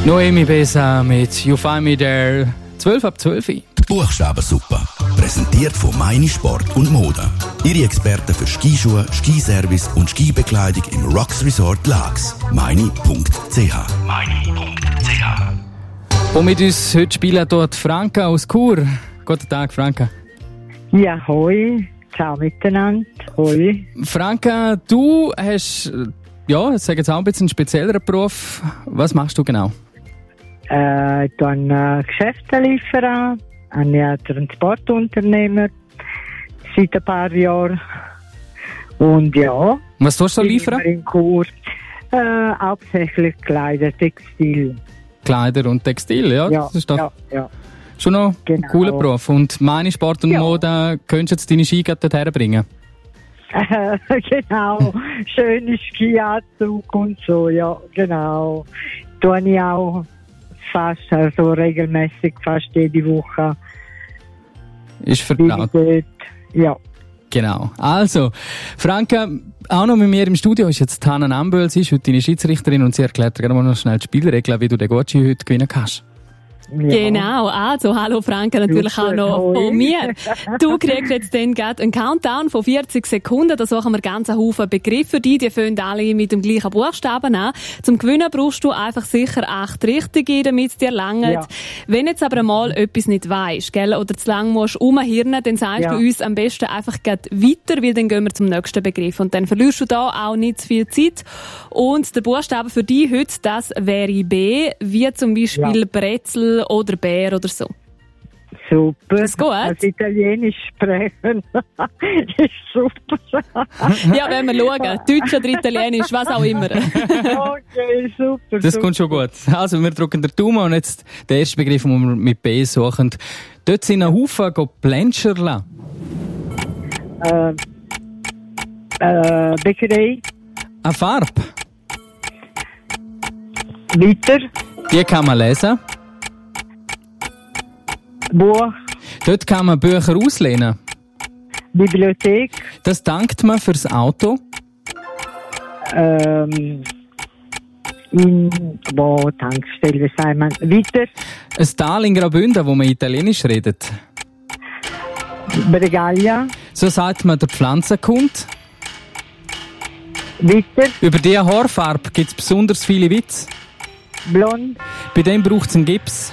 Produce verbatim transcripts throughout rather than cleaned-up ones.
Noemi Besa mit You Find Me There, zwölf ab zwölf. Buchstabensuppe. Präsentiert von Meini Sport und Mode. Ihre Experten für Skischuhe, Skiservice und Skibekleidung im Rocks Resort Laax. meini punkt c h. meini punkt c h. Und mit uns heute spielen dort Franka aus Chur. Guten Tag, Franka. Ja, hoi. Ciao miteinander. Hoi. Franka, du hast, ja, ich sage jetzt auch ein bisschen einen spezielleren Beruf. Was machst du genau? Äh, ich liefere Geschäfte, liefern, ein Transportunternehmer seit ein paar Jahren. Und ja. Was tust du so liefern? In Chur. Äh, hauptsächlich Kleider, Textil. Kleider und Textil, ja? Ja, das ist doch ja, ja. Schon noch Genau. ein cooler Beruf. Und Meini Sport und Ja. Mode, könntest du jetzt deine Ski gerade dorthin bringen? Äh, genau. Schöne Skianzug und so, ja, genau. Tue ich auch fast, also regelmäßig, fast jede Woche. Ist Bin ich vertraut. dort. Ja. Genau. Also, Franka, auch noch mit mir im Studio ist jetzt Hanna Namböhl. Sie ist heute deine Schiedsrichterin und sie erklärt dir gerade mal noch schnell die Spielregeln, wie du den Gucci heute gewinnen kannst. Ja. Genau, also hallo Franka, natürlich Super, auch noch hoi. von mir. Du kriegst jetzt dann gerade einen Countdown von vierzig Sekunden, da suchen wir ganz einen Haufen Begriffe für dich, die fangen alle mit dem gleichen Buchstaben an. Zum Gewinnen brauchst du einfach sicher acht Richtige, damit es dir langt. Ja. Wenn jetzt aber mal etwas nicht weisst, gell, oder zu lang musst umhirnen, dann sagst Ja. du uns am besten einfach gleich weiter, weil dann gehen wir zum nächsten Begriff. Und dann verlierst du da auch nicht zu viel Zeit. Und der Buchstabe für dich heute, das wäre B, wie zum Beispiel Ja. Brezel oder Bär oder so. Super. Ist gut? Als Italienisch sprechen ist super. Ja, wenn wir schauen. Deutsch oder Italienisch, was auch immer. Okay, super. Das super. kommt schon gut. Also, wir drücken den Daumen und jetzt der erste Begriff, den wir mit B suchen. Dort sind ein Haufen Plänscherla. Äh, äh, Bäckerei. Eine Farbe. Weiter. Die kann man lesen. Buch. Dort kann man Bücher auslehnen. Bibliothek. Das dankt man fürs Auto. Ähm, in, wo, Tankstelle, sagen wir. Weiter. Ein Tal in Graubünden, wo man Italienisch redet. Bregaglia. So sagt man der Pflanzenkund. Weiter. Über diese Haarfarbe gibt es besonders viele Witze. Blond. Bei dem braucht es einen Gips.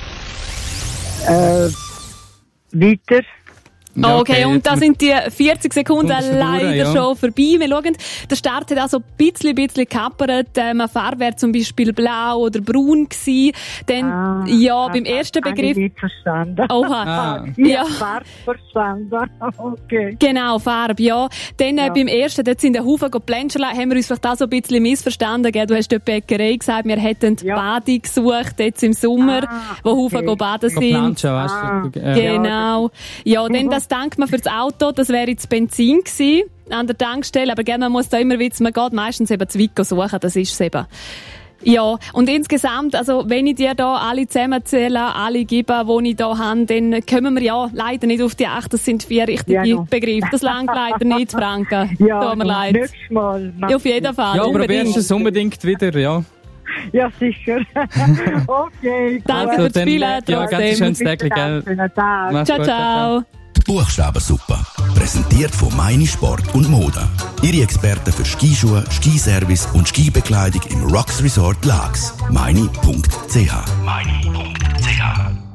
Äh, weiter. Ja, Okay, und da jetzt- sind die vierzig Sekunden Kommt schon leider durch, ja. schon vorbei. Wir schauen, der Start hat auch so ein bisschen, bisschen kappert. Ähm, eine Farbe wäre zum Beispiel blau oder braun gewesen. Dann, Ah, ja, ah, beim ersten habe Begriff... Ich nicht verstanden. Oha. Ah. Ich Ja. habe Farbe verstanden. Okay. Genau, Farbe, ja. Dann äh, Ja. beim ersten, dort sind ein Haufen Plänscherla, haben wir uns vielleicht auch so ein bisschen missverstanden. Gell? Du hast dort Bäckerei gesagt, wir hätten Ja. Bade gesucht, jetzt im Sommer, Ah, wo Haufen okay. go baden Go sind. planschen, weißt Ah. du. Äh, Genau. Ja, dann das dankt man fürs Auto, das wäre jetzt Benzin gewesen, an der Tankstelle, aber gell, man muss da immer wissen, man geht meistens eben Zwicko suchen, das ist es eben. Ja, und insgesamt, also wenn ich dir da alle zusammenzähle, alle gebe, die ich da habe, dann kommen wir ja leider nicht auf die acht, das sind vier richtige Ja, no. Begriffe. Das langt leider nicht, Franka. Ja, Tut mir leid. nächstes Mal. Ja, auf jeden Fall, Ja, probierst unbedingt. du es unbedingt wieder, ja. Ja, sicher. Okay. Danke Also, fürs dann- Spielen, ja, ganz trotzdem. schön. Schönes Tag, gell? Schönen Tag. Mach's Ciao, gut, ciao. Buchstabensuppe. Präsentiert von Meini Sport und Mode. Ihre Experten für Skischuhe, Skiservice und Skibekleidung im Rocks Resort Laax. meini punkt c h. meini punkt c h.